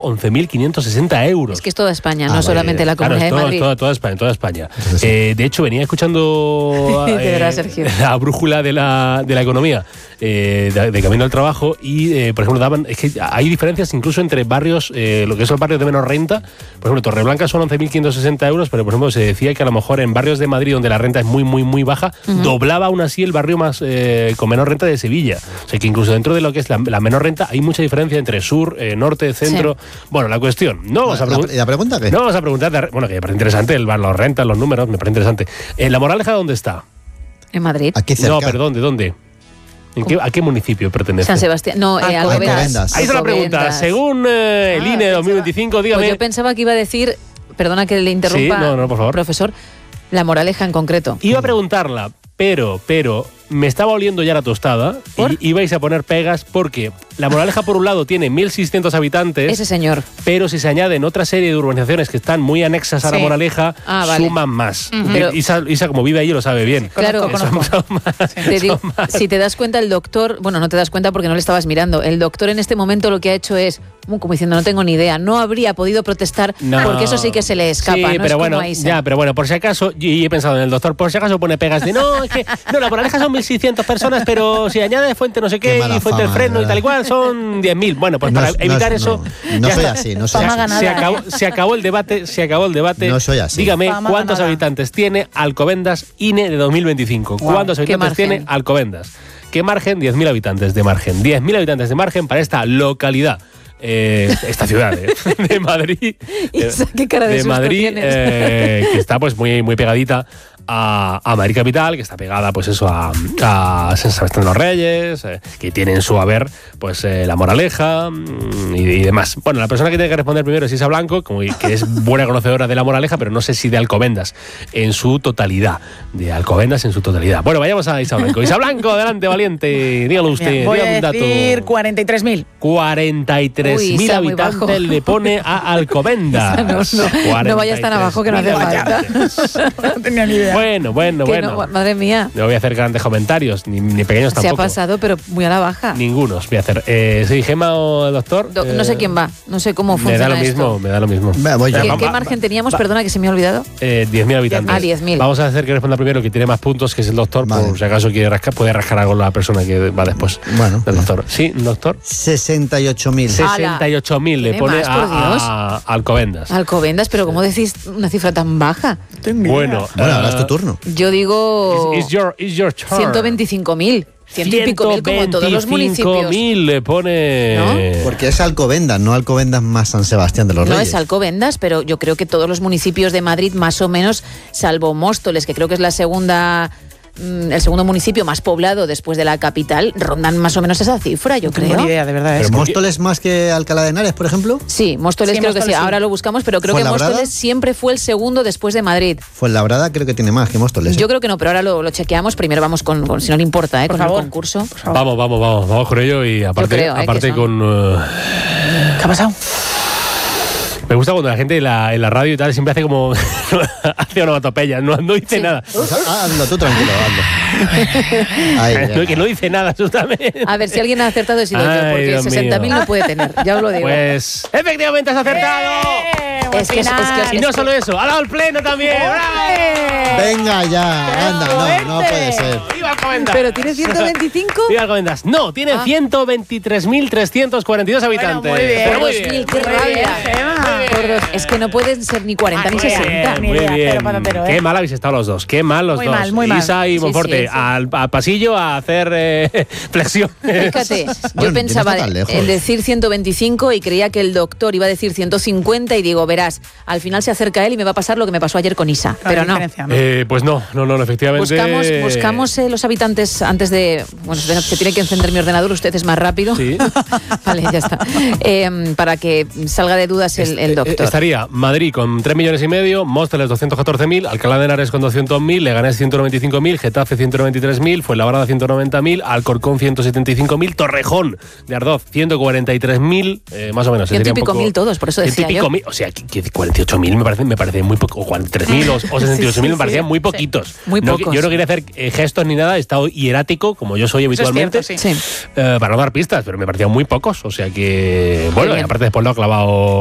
11.560 euros. Es que es toda España, no solamente la Comunidad de Madrid. Toda España. De hecho, venía escuchando la brújula de la economía de camino al trabajo y, por ejemplo, es que hay diferencias incluso entre barrios, lo que son barrios de menor renta. Por ejemplo, Torreblanca son 11.560 euros, pero, por ejemplo, se decía que a lo mejor en barrios de Madrid donde la renta es muy, muy, muy baja, doblaba aún así el barrio más con menor renta de Sevilla. O sea, que incluso dentro de lo que es la menor renta hay mucha diferencia entre sur, norte, centro. Sí. Bueno, la cuestión, no vamos a preguntar. ¿La pregunta qué? No vamos a preguntar, que me parece interesante, las rentas, los números, me parece interesante. ¿La Moraleja dónde está? En Madrid. Aquí cerca. No, perdón, ¿de dónde? ¿A qué municipio pertenece? San Sebastián. No, Alcobendas. Ahí está la pregunta. Según el INE 2025, dígame. Pues yo pensaba que iba a decir, perdona que le interrumpa, sí, no, por favor. Profesor, La Moraleja en concreto. Iba a preguntarla, pero me estaba oliendo ya la tostada y ibais a poner pegas porque La Moraleja, por un lado, tiene 1.600 habitantes. Ese señor. Pero si se añaden otra serie de urbanizaciones que están muy anexas a La Moraleja, suman más. Isa, como vive allí, lo sabe bien. Claro, te digo, si te das cuenta, el doctor, no te das cuenta porque no le estabas mirando, el doctor en este momento lo que ha hecho es, como diciendo, no tengo ni idea, no habría podido protestar porque eso sí que se le escapa. Sí, no pero bueno, por si acaso, y he pensado en el doctor, por si acaso pone pegas de La Moraleja son 1.600 personas, pero si añade Fuente no sé qué y Fuente del Freno y tal y cual, son 10.000. Bueno, pues para evitar eso... No soy así, no soy así. Se acabó el debate. No soy así. Dígame, ¿cuántos habitantes tiene Alcobendas INE de 2025? Wow. ¿Cuántos habitantes tiene Alcobendas? ¿Qué margen? 10.000 habitantes de margen. 10.000 habitantes de margen para esta localidad. Esta ciudad de Madrid. ¿Qué cara de Madrid, que está pues muy, muy pegadita a Madrid Capital, que está pegada pues eso a San Sebastián de los Reyes, que tiene en su haber pues La Moraleja y demás. Bueno, la persona que tiene que responder primero es Isa Blanco, que es buena conocedora de La Moraleja, pero no sé si de Alcobendas en su totalidad. Bueno, vayamos a Isa Blanco. Isa Blanco, adelante, valiente. Dígalo usted. Voy a decir 43.000. 43.000 habitantes le pone a Alcobendas. No vayas tan abajo que no hace falta. No tenía ni idea. Bueno. Madre mía. No voy a hacer grandes comentarios, ni pequeños tampoco. Se ha pasado, pero muy a la baja. Ningunos voy a hacer. ¿Soy Gemma o el doctor? No sé quién va, no sé cómo funciona esto. Me da lo mismo. ¿Qué margen teníamos? Perdona, que se me ha olvidado. 10.000 habitantes. 10.000. Vamos a hacer que responda primero el que tiene más puntos, que es el doctor, por si acaso puede rascar algo la persona que va después. Bueno. El doctor. Sí, doctor. 68.000. 68.000 le pone a Alcobendas. Alcobendas, pero ¿cómo decís una cifra tan baja? Bueno, ahora es tu turno. Yo digo... It's your turn. 125.000. Ciento y pico mil, como en todos los municipios. 125.000 le pone... ¿No? Porque es Alcobendas, no Alcobendas más San Sebastián de los Reyes. No es Alcobendas, pero yo creo que todos los municipios de Madrid, más o menos, salvo Móstoles, que creo que es el segundo municipio más poblado después de la capital, rondan más o menos esa cifra, yo creo. No tengo ni idea, de verdad. ¿Pero Móstoles más que Alcalá de Henares, por ejemplo? Sí, Móstoles creo que sí. Ahora lo buscamos, pero creo que Móstoles siempre fue el segundo después de Madrid. Fuenlabrada creo que tiene más que Móstoles. Yo creo que no, pero ahora lo chequeamos. Primero vamos con si no le importa, con el concurso. Vamos con ello y aparte con... ¿Qué ha pasado? Me gusta cuando la gente en la radio y tal siempre hace como... hace onomatopeya, no dice nada. Hazlo tú, tranquilo, hazlo. Que no dice nada, absolutamente. A ver, si alguien ha acertado he sido yo, porque 60.000 no puede tener, ya os lo digo. Pues, efectivamente has acertado. Es que y no solo eso, ha dado el pleno también. ¡Bravo! Venga ya, anda, no puede ser. ¡Viva Alcobendas! ¿Pero tiene 125? ¡Viva Alcobendas! No, tiene 123.342 habitantes. Bueno, muy bien. 2.000, qué rabia. Es que no pueden ser ni 40 ni 60. Muy bien. Qué mal habéis estado los dos. Qué mal los dos. Muy mal. Isa y Monforte, al pasillo a hacer flexión. Fíjate, yo pensaba en decir 125 y creía que el doctor iba a decir 150 y digo, verás, al final se acerca él y me va a pasar lo que me pasó ayer con Isa. Pero no. Pues no, efectivamente. Buscamos los habitantes antes de... Bueno, se tiene que encender mi ordenador, usted es más rápido. Sí. Vale, ya está. Para que salga de dudas el doctor. Estaría Madrid con 3,5 millones, Móstoles 214.000, Alcalá de Henares con 200.000, Leganés 195.000, Getafe 193.000, Fuenlabrada 190.000, Alcorcón 175.000, Torrejón de Ardoz 143.000, más o menos. 100 y pico mil todos, por eso decía yo. O sea, 48.000 me parece muy poco, o 43.000 o 68.000 me parecían muy poquitos. Muy pocos. Yo no quería hacer gestos ni nada nada, he estado hierático, como yo soy habitualmente, es cierto, sí. para no dar pistas, pero me parecían muy pocos. O sea que, bueno, y aparte después lo ha clavado